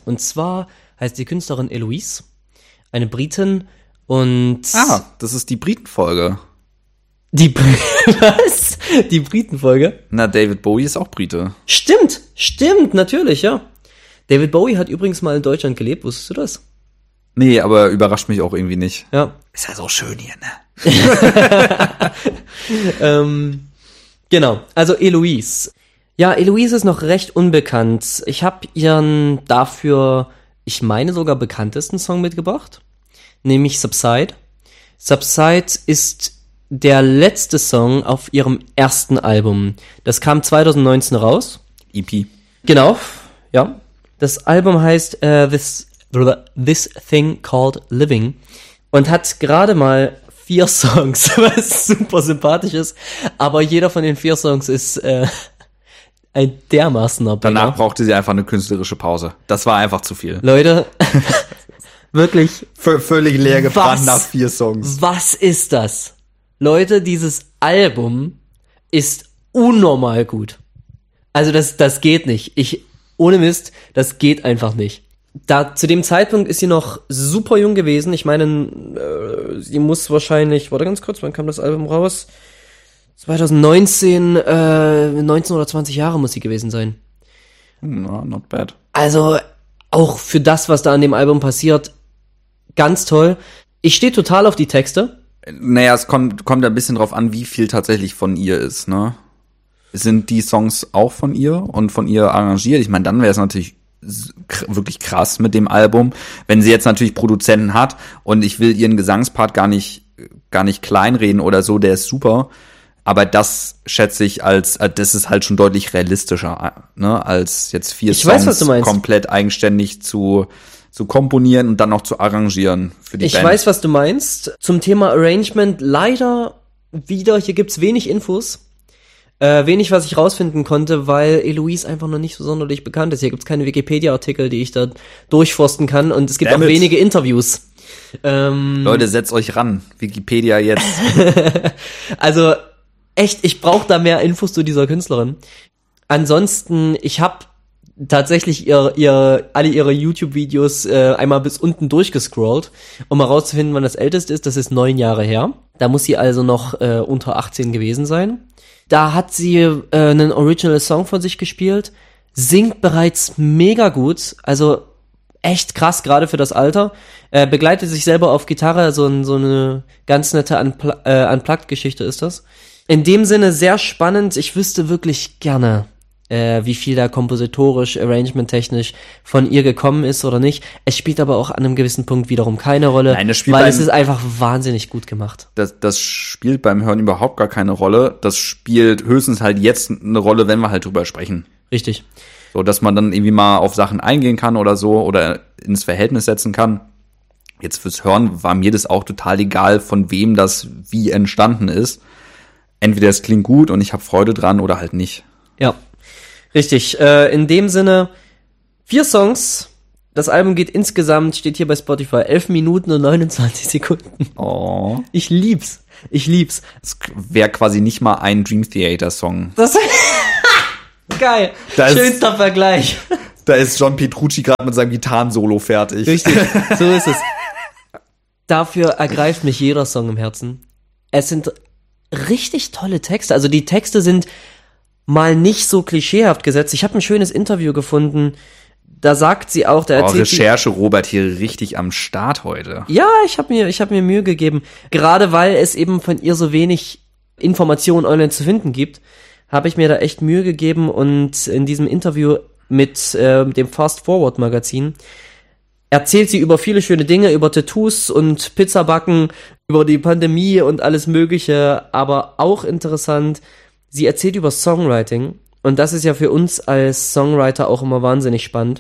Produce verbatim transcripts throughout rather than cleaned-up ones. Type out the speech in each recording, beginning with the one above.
Und zwar heißt die Künstlerin Eloise, eine Britin und... Ah, das ist die Britenfolge. Die Was? Die Britenfolge? Na, David Bowie ist auch Brite. Stimmt, stimmt, natürlich, ja. David Bowie hat übrigens mal in Deutschland gelebt, wusstest du das? Nee, aber überrascht mich auch irgendwie nicht. Ja. Ist ja so schön hier, ne? ähm, genau, also Eloise. Ja, Eloise ist noch recht unbekannt. Ich habe ihren dafür, ich meine sogar bekanntesten Song mitgebracht, nämlich Subside. Subside ist der letzte Song auf ihrem ersten Album. Das kam zwanzig neunzehn raus. E P. Genau, ja. Das Album heißt uh, This, This Thing Called Living und hat gerade mal vier Songs, was super sympathisch ist, aber jeder von den vier Songs ist äh, ein dermaßener Banger. Danach brauchte sie einfach eine künstlerische Pause. Das war einfach zu viel. Leute, wirklich. V- völlig leer gebrannt Was? nach vier Songs. Was ist das? Leute, dieses Album ist unnormal gut. Also das, das geht nicht. Ich, ohne Mist, das geht einfach nicht. Da, zu dem Zeitpunkt ist sie noch super jung gewesen. Ich meine, äh, sie muss wahrscheinlich, warte ganz kurz, wann kam das Album raus? zwanzig neunzehn, äh, neunzehn oder zwanzig Jahre muss sie gewesen sein. No, not bad. Also, auch für das, was da an dem Album passiert, ganz toll. Ich stehe total auf die Texte. Naja, es kommt, kommt ein bisschen drauf an, wie viel tatsächlich von ihr ist, ne? Sind die Songs auch von ihr und von ihr arrangiert? Ich meine, dann wäre es natürlich wirklich krass mit dem Album, wenn sie jetzt natürlich Produzenten hat und ich will ihren Gesangspart gar nicht gar nicht kleinreden oder so, der ist super, aber das schätze ich als, das ist halt schon deutlich realistischer, ne, als jetzt vier ich Songs weiß, was du meinst. Komplett eigenständig zu zu komponieren und dann noch zu arrangieren für die ich Band. Ich weiß, was du meinst. Zum Thema Arrangement leider wieder, hier gibt's wenig Infos. Äh, wenig, was ich rausfinden konnte, weil Eloise einfach noch nicht so sonderlich bekannt ist. Hier gibt's keine Wikipedia-Artikel, die ich da durchforsten kann und es gibt Damn auch it. wenige Interviews. Ähm, Leute, setzt euch ran. Wikipedia jetzt. also echt, ich brauche da mehr Infos zu dieser Künstlerin. Ansonsten, ich habe tatsächlich ihr, ihr, alle ihre YouTube-Videos äh, einmal bis unten durchgescrollt, um herauszufinden, wann das älteste ist. Das ist neun Jahre her. Da muss sie also noch äh, unter achtzehn gewesen sein. Da hat sie äh, einen Original Song von sich gespielt, singt bereits mega gut, also echt krass, gerade für das Alter. Äh, begleitet sich selber auf Gitarre, so, ein, so eine ganz nette Unpl- äh, Unplugged-Geschichte ist das. In dem Sinne sehr spannend, ich wüsste wirklich gerne, äh, wie viel da kompositorisch, arrangementtechnisch von ihr gekommen ist oder nicht. Es spielt aber auch an einem gewissen Punkt wiederum keine Rolle, Nein, das spielt weil beim- es ist einfach wahnsinnig gut gemacht. Das, das spielt beim Hören überhaupt gar keine Rolle. Das spielt höchstens halt jetzt eine Rolle, wenn wir halt drüber sprechen. Richtig. So, dass man dann irgendwie mal auf Sachen eingehen kann oder so oder ins Verhältnis setzen kann. Jetzt fürs Hören war mir das auch total egal, von wem das wie entstanden ist. Entweder es klingt gut und ich habe Freude dran oder halt nicht. Ja, richtig. Äh, in dem Sinne, vier Songs. Das Album geht insgesamt, steht hier bei Spotify, elf Minuten und neunundzwanzig Sekunden. Oh. Ich lieb's. Ich lieb's. Das wäre quasi nicht mal ein Dream Theater Song. Das geil. Da ist- Schönster Vergleich. Da ist John Petrucci gerade mit seinem Gitarrensolo fertig. Richtig, so ist es. Dafür ergreift mich jeder Song im Herzen. Es sind richtig tolle Texte. Also die Texte sind mal nicht so klischeehaft gesetzt. Ich habe ein schönes Interview gefunden. Da sagt sie auch, da Oh, erzählt sie, Recherche, Robert, hier richtig am Start heute. ja, ich habe mir, ich habe mir Mühe gegeben. Gerade weil es eben von ihr so wenig Informationen online zu finden gibt, habe ich mir da echt Mühe gegeben und in diesem Interview mit äh, dem Fast Forward Magazin erzählt sie über viele schöne Dinge, über Tattoos und Pizzabacken, über die Pandemie und alles Mögliche, aber auch interessant, sie erzählt über Songwriting und das ist ja für uns als Songwriter auch immer wahnsinnig spannend.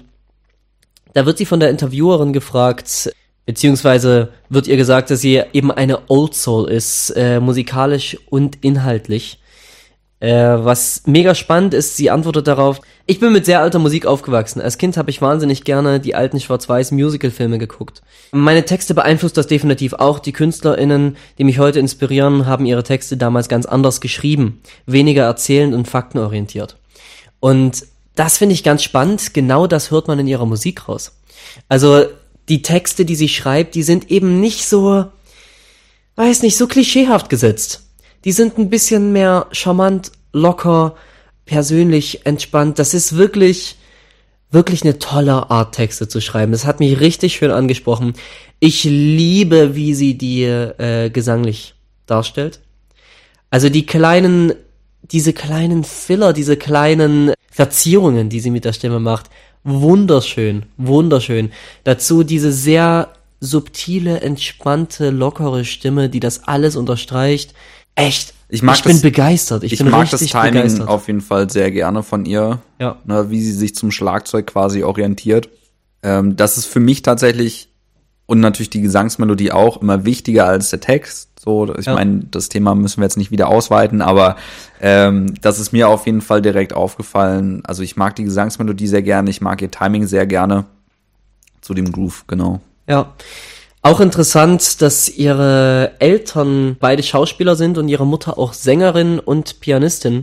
Da wird sie von der Interviewerin gefragt, beziehungsweise wird ihr gesagt, dass sie eben eine Old Soul ist, äh, musikalisch und inhaltlich. Äh, was mega spannend ist, sie antwortet darauf, ich bin mit sehr alter Musik aufgewachsen. Als Kind habe ich wahnsinnig gerne die alten schwarz-weiß Musical-Filme geguckt. Meine Texte beeinflusst das definitiv auch. Die KünstlerInnen, die mich heute inspirieren, haben ihre Texte damals ganz anders geschrieben. Weniger erzählend und faktenorientiert. Und das finde ich ganz spannend. Genau das hört man in ihrer Musik raus. Also die Texte, die sie schreibt, die sind eben nicht so, weiß nicht, so klischeehaft gesetzt. Die sind ein bisschen mehr charmant, locker, persönlich, entspannt. Das ist wirklich, wirklich eine tolle Art, Texte zu schreiben. Das hat mich richtig schön angesprochen. Ich liebe, wie sie die äh, gesanglich darstellt. Also die kleinen, diese kleinen Filler, diese kleinen Verzierungen, die sie mit der Stimme macht, wunderschön, wunderschön. Dazu diese sehr subtile, entspannte, lockere Stimme, die das alles unterstreicht. Echt, ich, mag ich bin das, begeistert. Ich, ich bin mag das richtig Timing begeistert. auf jeden Fall sehr gerne von ihr, ja. ne, wie sie sich zum Schlagzeug quasi orientiert. Ähm, das ist für mich tatsächlich und natürlich die Gesangsmelodie auch immer wichtiger als der Text. So, ich ja. meine, das Thema müssen wir jetzt nicht wieder ausweiten, aber ähm, das ist mir auf jeden Fall direkt aufgefallen. Also ich mag die Gesangsmelodie sehr gerne, ich mag ihr Timing sehr gerne zu dem Groove, genau. Ja, auch interessant, dass ihre Eltern beide Schauspieler sind und ihre Mutter auch Sängerin und Pianistin.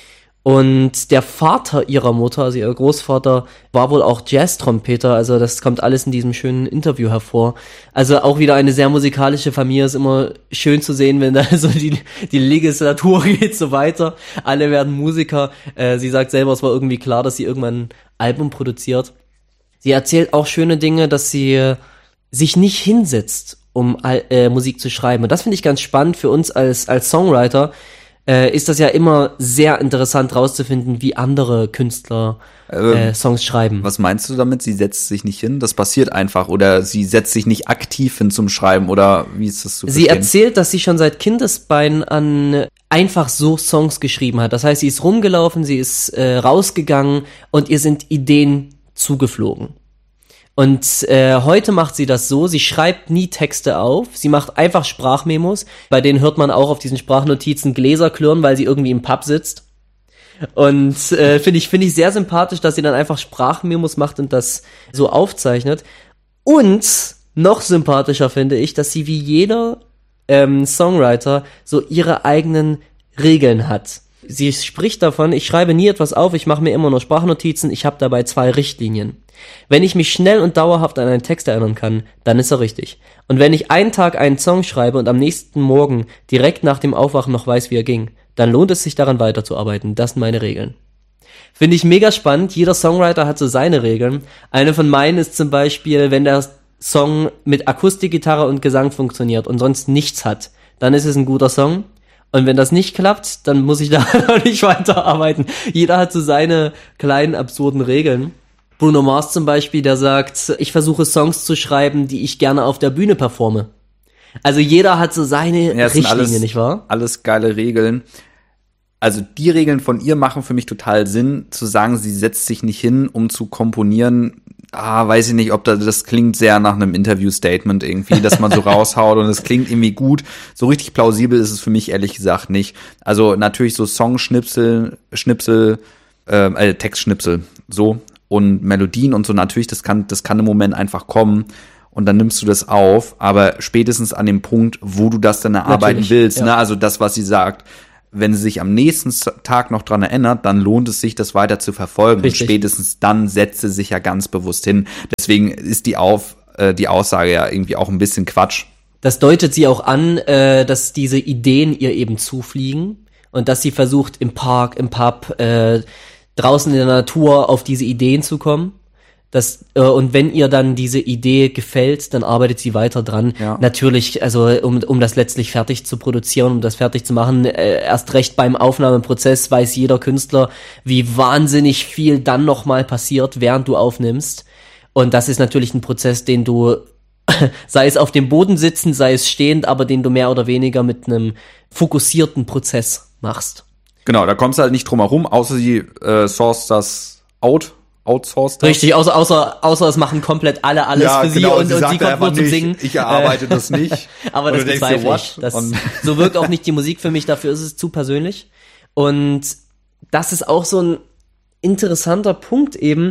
Und der Vater ihrer Mutter, also ihr Großvater, war wohl auch Jazz-Trompeter, also das kommt alles in diesem schönen Interview hervor. Also auch wieder eine sehr musikalische Familie, ist immer schön zu sehen, wenn da so die, die Legislatur geht so weiter. Alle werden Musiker. Äh, sie sagt selber, es war irgendwie klar, dass sie irgendwann ein Album produziert. Sie erzählt auch schöne Dinge, dass sie sich nicht hinsetzt, um äh, Musik zu schreiben. Und das finde ich ganz spannend für uns als, als Songwriter. Äh, ist das ja immer sehr interessant rauszufinden, wie andere Künstler äh, Songs schreiben. Was meinst du damit? Sie setzt sich nicht hin? Das passiert einfach. Oder sie setzt sich nicht aktiv hin zum Schreiben? Oder wie ist das zu verstehen? Sie erzählt, dass sie schon seit Kindesbeinen an einfach so Songs geschrieben hat. Das heißt, sie ist rumgelaufen, sie ist äh, rausgegangen und ihr sind Ideen zugeflogen. Und äh, heute macht sie das so, sie schreibt nie Texte auf, sie macht einfach Sprachmemos, bei denen hört man auch auf diesen Sprachnotizen Gläser klirren, weil sie irgendwie im Pub sitzt. Und äh, finde ich, finde ich sehr sympathisch, dass sie dann einfach Sprachmemos macht und das so aufzeichnet. Und noch sympathischer finde ich, dass sie wie jeder ähm, Songwriter so ihre eigenen Regeln hat. Sie spricht davon, ich schreibe nie etwas auf, ich mache mir immer nur Sprachnotizen, ich habe dabei zwei Richtlinien. Wenn ich mich schnell und dauerhaft an einen Text erinnern kann, dann ist er richtig. Und wenn ich einen Tag einen Song schreibe und am nächsten Morgen direkt nach dem Aufwachen noch weiß, wie er ging, dann lohnt es sich daran weiterzuarbeiten. Das sind meine Regeln. Finde ich mega spannend. Jeder Songwriter hat so seine Regeln. Eine von meinen ist zum Beispiel, wenn der Song mit Akustikgitarre und Gesang funktioniert und sonst nichts hat, dann ist es ein guter Song. Und wenn das nicht klappt, dann muss ich da noch nicht weiterarbeiten. Jeder hat so seine kleinen, absurden Regeln. Bruno Mars zum Beispiel, der sagt, ich versuche Songs zu schreiben, die ich gerne auf der Bühne performe. Also jeder hat so seine ja, Richtlinie, alles, nicht wahr? Alles geile Regeln. Also die Regeln von ihr machen für mich total Sinn, zu sagen, sie setzt sich nicht hin, um zu komponieren. Ah, weiß ich nicht, ob das, das klingt sehr nach einem Interview-Statement irgendwie, dass man so raushaut und es klingt irgendwie gut. So richtig plausibel ist es für mich ehrlich gesagt nicht. Also natürlich so Songschnipsel, Schnipsel, äh, äh Textschnipsel, so. Und Melodien und so, natürlich, das kann, das kann im Moment einfach kommen und dann nimmst du das auf, aber spätestens an dem Punkt, wo du das dann erarbeiten natürlich, willst, ja. ne, also das, was sie sagt, wenn sie sich am nächsten Tag noch dran erinnert, dann lohnt es sich, das weiter zu verfolgen. Richtig. Und spätestens dann setzt sie sich ja ganz bewusst hin. Deswegen ist die auf, äh, die Aussage ja irgendwie auch ein bisschen Quatsch. Das deutet sie auch an, äh, dass diese Ideen ihr eben zufliegen und dass sie versucht, im Park, im Pub, äh, draußen in der Natur auf diese Ideen zu kommen. Das, äh, und wenn ihr dann diese Idee gefällt, dann arbeitet sie weiter dran. Ja. Natürlich, also um, um das letztlich fertig zu produzieren, um das fertig zu machen, äh, erst recht beim Aufnahmeprozess weiß jeder Künstler, wie wahnsinnig viel dann nochmal passiert, während du aufnimmst. Und das ist natürlich ein Prozess, den du, sei es auf dem Boden sitzend, sei es stehend, aber den du mehr oder weniger mit einem fokussierten Prozess machst. Genau, da kommst du halt nicht drum herum, außer sie äh, source das out, outsourced das. Richtig, außer, außer, außer es machen komplett alle alles ja, für sie genau, und, sie, und sie kommt nur zum nicht, Singen. Ich erarbeite das nicht. Aber das bezweifle ich. Das, so wirkt auch nicht die Musik für mich, dafür ist es zu persönlich. Und das ist auch so ein interessanter Punkt eben,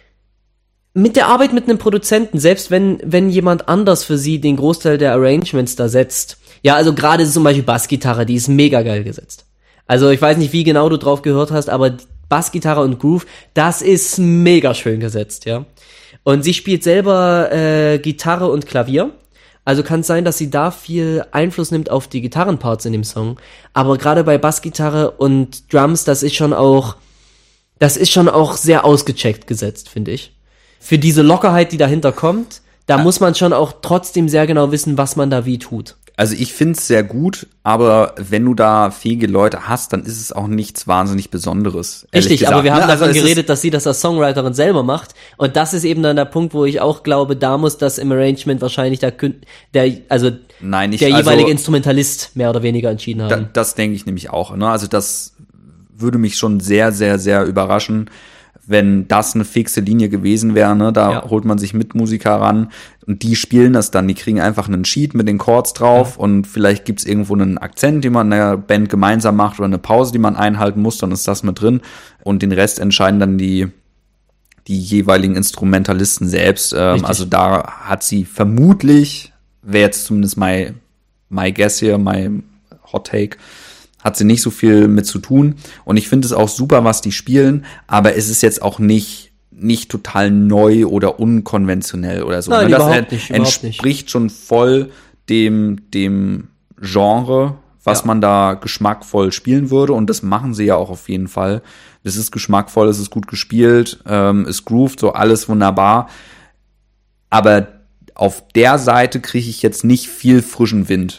mit der Arbeit mit einem Produzenten, selbst wenn, wenn jemand anders für sie den Großteil der Arrangements da setzt. Ja, also gerade zum Beispiel Bassgitarre, die ist mega geil gesetzt. Also ich weiß nicht, wie genau du drauf gehört hast, aber Bassgitarre und Groove, das ist mega schön gesetzt, ja. Und sie spielt selber äh, Gitarre und Klavier. Also kann es sein, dass sie da viel Einfluss nimmt auf die Gitarrenparts in dem Song. Aber gerade bei Bassgitarre und Drums, das ist schon auch, das ist schon auch sehr ausgecheckt gesetzt, finde ich. Für diese Lockerheit, die dahinter kommt, da ja. muss man schon auch trotzdem sehr genau wissen, was man da wie tut. Also ich find's sehr gut, aber wenn du da fähige Leute hast, dann ist es auch nichts wahnsinnig Besonderes. Richtig, gesagt. aber wir haben ne? davon also geredet, dass sie das als Songwriterin selber macht. Und das ist eben dann der Punkt, wo ich auch glaube, da muss das im Arrangement wahrscheinlich der, der also Nein, nicht, der also, jeweilige Instrumentalist mehr oder weniger entschieden haben. Da, das denke ich nämlich auch. Ne? Also das würde mich schon sehr, sehr, sehr überraschen, wenn das eine fixe Linie gewesen wäre, ne, da ja. holt man sich Mitmusiker ran und die spielen das dann, die kriegen einfach einen Sheet mit den Chords drauf ja. und vielleicht gibt's irgendwo einen Akzent, den man in der Band gemeinsam macht oder eine Pause, die man einhalten muss, dann ist das mit drin und den Rest entscheiden dann die die jeweiligen Instrumentalisten selbst. Ähm, also da hat sie vermutlich, wäre jetzt zumindest my, my guess hier, my hot take, hat sie nicht so viel mit zu tun. Und ich finde es auch super, was die spielen, aber es ist jetzt auch nicht nicht total neu oder unkonventionell oder so. Nein, das überhaupt nicht, überhaupt entspricht nicht. schon voll dem dem Genre, was ja. man da geschmackvoll spielen würde. Und das machen sie ja auch auf jeden Fall. Das ist geschmackvoll, es ist gut gespielt, ähm, es groovt, so alles wunderbar. Aber auf der Seite kriege ich jetzt nicht viel frischen Wind.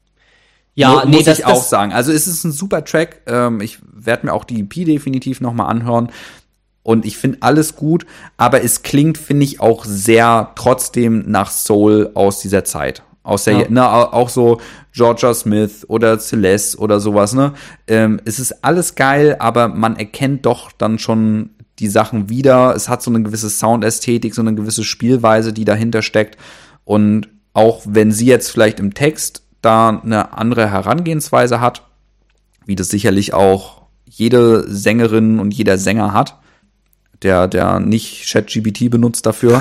Ja, Mu- nee, muss das, ich auch das, sagen. Also es ist ein super Track. Ähm, ich werde mir auch die E P definitiv nochmal anhören. Und ich finde alles gut. Aber es klingt, finde ich, auch sehr trotzdem nach Soul aus dieser Zeit. Aus der, ja. ne, auch so Georgia Smith oder Celeste oder sowas, ne? Ähm, es ist alles geil, aber man erkennt doch dann schon die Sachen wieder. Es hat so eine gewisse Soundästhetik, so eine gewisse Spielweise, die dahinter steckt. Und auch wenn sie jetzt vielleicht im Text da eine andere Herangehensweise hat, wie das sicherlich auch jede Sängerin und jeder Sänger hat, der, der nicht ChatGPT benutzt dafür.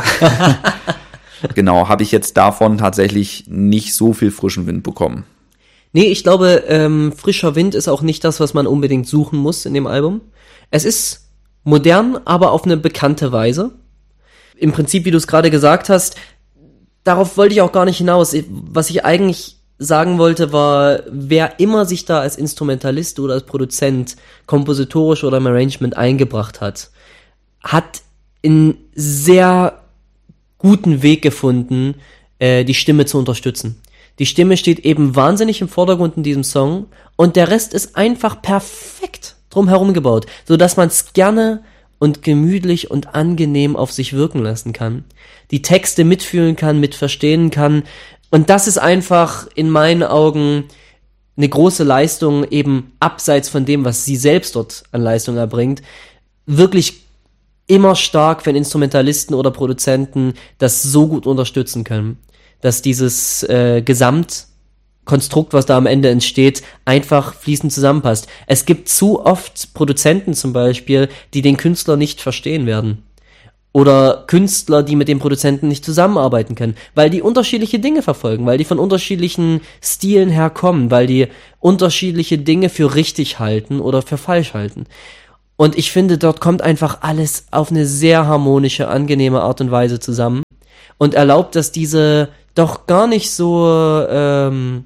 Genau, habe ich jetzt davon tatsächlich nicht so viel frischen Wind bekommen. Nee, ich glaube, ähm, frischer Wind ist auch nicht das, was man unbedingt suchen muss in dem Album. Es ist modern, aber auf eine bekannte Weise. Im Prinzip, wie du es gerade gesagt hast, darauf wollte ich auch gar nicht hinaus. Was ich eigentlich sagen wollte, war, wer immer sich da als Instrumentalist oder als Produzent kompositorisch oder im Arrangement eingebracht hat, hat in sehr guten Weg gefunden, äh, die Stimme zu unterstützen. Die Stimme steht eben wahnsinnig im Vordergrund in diesem Song und der Rest ist einfach perfekt drumherum gebaut, sodass man es gerne und gemütlich und angenehm auf sich wirken lassen kann. Die Texte mitfühlen kann, mitverstehen kann und das ist einfach in meinen Augen eine große Leistung, eben abseits von dem, was sie selbst dort an Leistung erbringt, wirklich immer stark, wenn Instrumentalisten oder Produzenten das so gut unterstützen können, dass dieses äh, Gesamtkonstrukt, was da am Ende entsteht, einfach fließend zusammenpasst. Es gibt zu oft Produzenten zum Beispiel, die den Künstler nicht verstehen werden. Oder Künstler, die mit dem Produzenten nicht zusammenarbeiten können, weil die unterschiedliche Dinge verfolgen, weil die von unterschiedlichen Stilen herkommen, weil die unterschiedliche Dinge für richtig halten oder für falsch halten. Und ich finde, dort kommt einfach alles auf eine sehr harmonische, angenehme Art und Weise zusammen und erlaubt, dass diese doch gar nicht so ähm,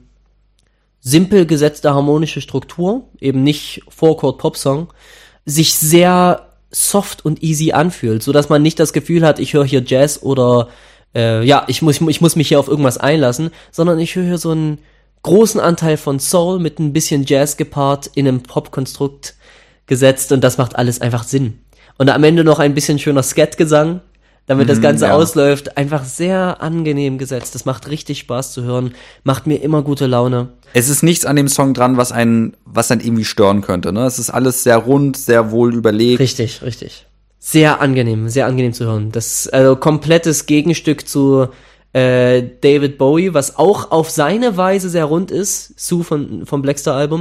simpel gesetzte harmonische Struktur, eben nicht Four-Chord-Pop-Song, sich sehr soft und easy anfühlt, so dass man nicht das Gefühl hat, ich höre hier Jazz oder äh, ja, ich muss, ich muss mich hier auf irgendwas einlassen, sondern ich höre hier so einen großen Anteil von Soul mit ein bisschen Jazz gepaart in einem Pop-Konstrukt gesetzt und das macht alles einfach Sinn. Und am Ende noch ein bisschen schöner Skat-Gesang, damit mhm, das Ganze ja. ausläuft. Einfach sehr angenehm gesetzt. Das macht richtig Spaß zu hören, macht mir immer gute Laune. Es ist nichts an dem Song dran, was einen, was einen irgendwie stören könnte, ne? Es ist alles sehr rund, sehr wohl überlegt. Richtig, richtig. Sehr angenehm, sehr angenehm zu hören. Das also komplettes Gegenstück zu äh, David Bowie, was auch auf seine Weise sehr rund ist, Sue von, vom Blackstar-Album,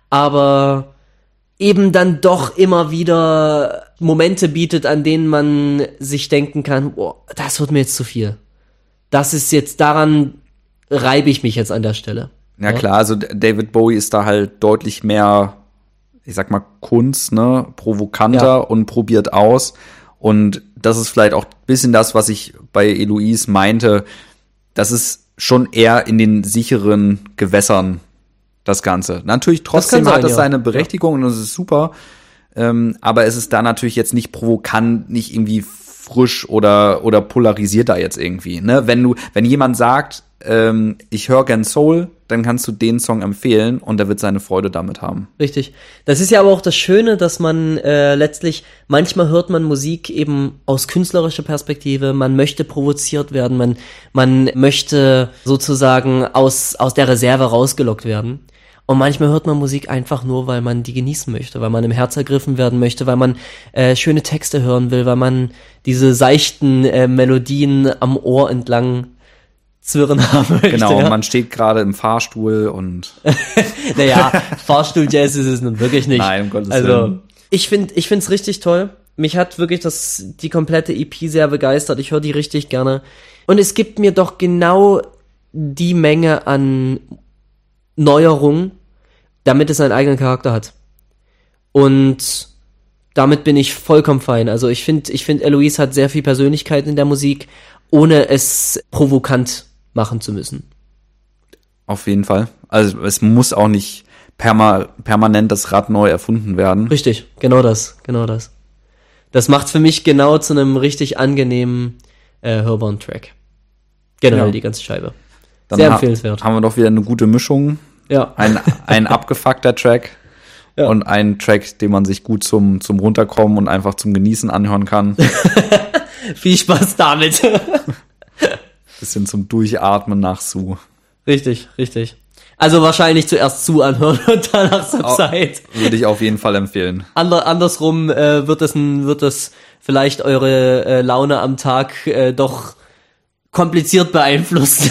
aber eben dann doch immer wieder Momente bietet, an denen man sich denken kann, oh, das wird mir jetzt zu viel. Das ist jetzt, daran reibe ich mich jetzt an der Stelle. Ja, ja klar, also David Bowie ist da halt deutlich mehr ich sag mal, Kunst, ne, provokanter Ja. und probiert aus. Und das ist vielleicht auch ein bisschen das, was ich bei Eloise meinte. Das ist schon eher in den sicheren Gewässern, das Ganze. Natürlich trotzdem sein, hat es ja. seine Berechtigung und das ist super. Ähm, aber es ist da natürlich jetzt nicht provokant, nicht irgendwie frisch oder oder polarisiert da jetzt irgendwie. Ne? Wenn du, wenn jemand sagt, ähm, ich höre gern Soul, dann kannst du den Song empfehlen und er wird seine Freude damit haben. Richtig. Das ist ja aber auch das Schöne, dass man äh, letztlich, manchmal hört man Musik eben aus künstlerischer Perspektive, man möchte provoziert werden, man man möchte sozusagen aus aus der Reserve rausgelockt werden. Und manchmal hört man Musik einfach nur, weil man die genießen möchte, weil man im Herz ergriffen werden möchte, weil man äh, schöne Texte hören will, weil man diese seichten äh, Melodien am Ohr entlang zwirren haben möchte. Genau, ja. man steht gerade im Fahrstuhl und Naja, Fahrstuhl-Jazz ist es nun wirklich nicht. Nein, um Gottes also, Willen. ich finde ich find's richtig toll. Mich hat wirklich das die komplette E P sehr begeistert. Ich höre die richtig gerne. Und es gibt mir doch genau die Menge an Neuerung, damit es seinen eigenen Charakter hat. Und damit bin ich vollkommen fein. Also ich finde, ich finde, Eloise hat sehr viel Persönlichkeit in der Musik, ohne es provokant machen zu müssen. auf jeden Fall. Also es muss auch nicht perma- permanent das Rad neu erfunden werden. Richtig, genau das, genau das. Das macht für mich genau zu einem richtig angenehmen äh, hörbaren Track. Generell Ja. die ganze Scheibe. Dann Sehr ha- empfehlenswert. Haben wir doch wieder eine gute Mischung. Ja. Ein, ein abgefuckter Track Ja. und ein Track, den man sich gut zum, zum Runterkommen und einfach zum Genießen anhören kann. Viel Spaß damit. Bisschen zum Durchatmen nach Sue. Richtig, richtig. Also wahrscheinlich zuerst zu anhören und danach zur Au- Zeit. Würde ich auf jeden Fall empfehlen. Ander, andersrum äh, wird das ein, wird das vielleicht eure äh, Laune am Tag äh, doch kompliziert beeinflussen.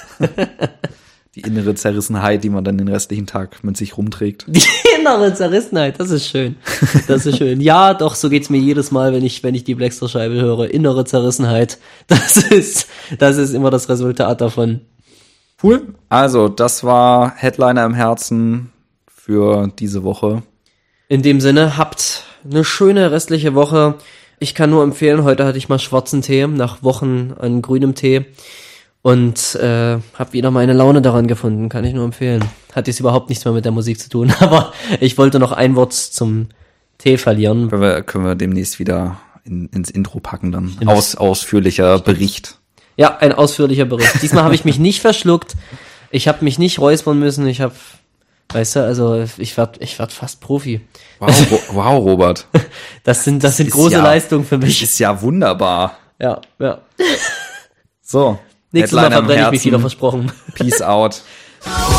Die innere Zerrissenheit, die man dann den restlichen Tag mit sich rumträgt. Die innere Zerrissenheit, das ist schön. Das ist schön. Ja, doch, so geht's mir jedes Mal, wenn ich, wenn ich die Blackster-Scheibe höre. Innere Zerrissenheit. Das ist, das ist immer das Resultat davon. Cool. Also, das war Headliner im Herzen für diese Woche. In dem Sinne, habt eine schöne restliche Woche. Ich kann nur empfehlen, heute hatte ich mal schwarzen Tee, nach Wochen an grünem Tee. Und äh, habe wieder meine Laune daran gefunden, kann ich nur empfehlen. Hat jetzt überhaupt nichts mehr mit der Musik zu tun, aber ich wollte noch ein Wort zum Tee verlieren. Können wir, können wir demnächst wieder in, ins Intro packen dann. Aus, ausführlicher Bericht. Ja, ein ausführlicher Bericht. Diesmal habe ich mich nicht verschluckt, ich habe mich nicht räuspern müssen, ich habe, weißt du, also ich werd, ich werd fast Profi. Wow, Ro- wow Robert. Das sind, das sind ist große ja- Leistungen für mich. Ist ja wunderbar. Ja, ja. So. Nächstes Mal Headliner im verbrenne ich mich Herzen. wieder, versprochen. Peace out. I